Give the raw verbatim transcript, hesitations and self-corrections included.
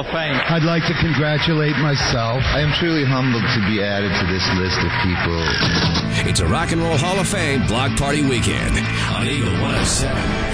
of Fame. I'd like to congratulate myself. I am truly humbled to be added to this list of people. It's a Rock and Roll Hall of Fame Block Party Weekend on Eagle one oh seven.